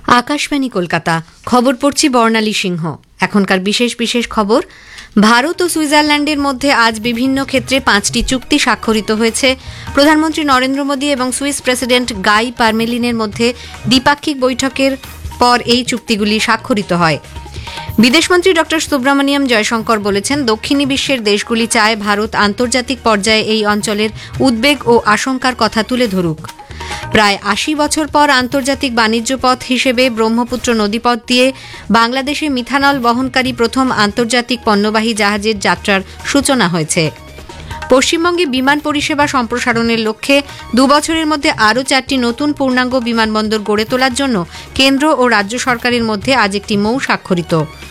আকাশবাণী কলকাতা। খবর পড়ছি বর্ণালী সিংহ। এখনকার বিশেষ বিশেষ খবর। ভারত ও সুইজারল্যান্ডের মধ্যে আজ বিভিন্ন ক্ষেত্রে 5টি চুক্তি স্বাক্ষরিত হয়েছে। প্রধানমন্ত্রী নরেন্দ্র মোদী এবং সুইস প্রেসিডেন্ট গাই পারমেলিনের মধ্যে দ্বিপাক্ষিক বৈঠকের পর এই চুক্তিগুলি স্বাক্ষরিত হয়। বিদেশমন্ত্রী ড সুব্রমণিয়ম জয়শঙ্কর বলেছেন, দক্ষিণী বিশ্বের দেশগুলি চায় ভারত আন্তর্জাতিক পর্যায়ে এই অঞ্চলের উদ্বেগ ও আশঙ্কার কথা তুলে ধরুক। প্রায় 80 বছর পর আন্তর্জাতিক বাণিজ্য পথ হিসেবে ব্রহ্মপুত্র নদীপথ দিয়ে বাংলাদেশে মিথানল বহনকারী প্রথম আন্তর্জাতিক পণ্যবাহী জাহাজের যাত্রার সূচনা হয়েছে। পশ্চিমবঙ্গে বিমান পরিষেবা সম্প্রসারণের লক্ষ্যে 2 বছরের মধ্যে আরও 4টি নতুন পূর্ণাঙ্গ বিমানবন্দর গড়ে তোলার জন্য কেন্দ্র ও রাজ্য সরকারের মধ্যে আজ একটি মৌ স্বাক্ষরিত।